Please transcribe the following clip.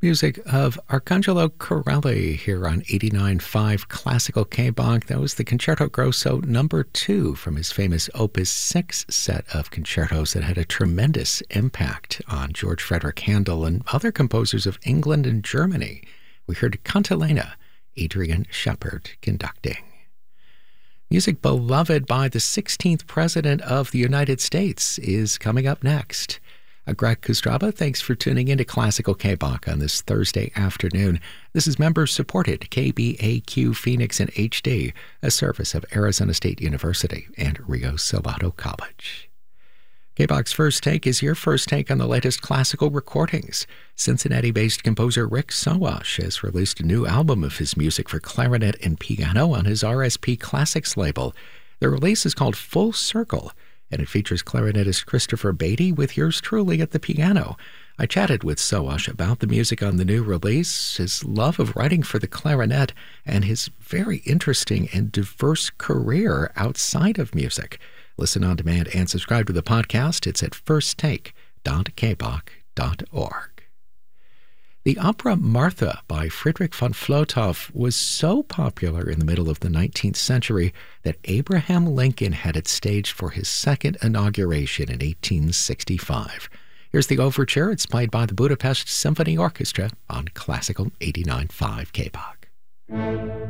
Music of Arcangelo Corelli here on 89.5 Classical K-Bach. That was the Concerto Grosso number 2 from his famous Opus 6 set of concertos that had a tremendous impact on George Frederick Handel and other composers of England and Germany. We heard Cantilena, Adrian Shepard conducting. Music beloved by the 16th President of the United States is coming up next. Greg Kostraba, thanks for tuning into Classical K-Bach on this Thursday afternoon. This is member-supported KBAQ Phoenix and HD, a service of Arizona State University and Rio Salado College. K-Bach's First Take is your first take on the latest classical recordings. Cincinnati-based composer Rick Sowash has released a new album of his music for clarinet and piano on his RSP Classics label. The release is called Full Circle, and it features clarinetist Christopher Beatty with yours truly at the piano. I chatted with Sowash about the music on the new release, his love of writing for the clarinet, and his very interesting and diverse career outside of music. Listen on demand and subscribe to the podcast. It's at firsttake.kbach.org. The opera Martha by Friedrich von Flotow was so popular in the middle of the 19th century that Abraham Lincoln had it staged for his second inauguration in 1865. Here's the overture. It's played by the Budapest Symphony Orchestra on Classical 89.5 K-Bach.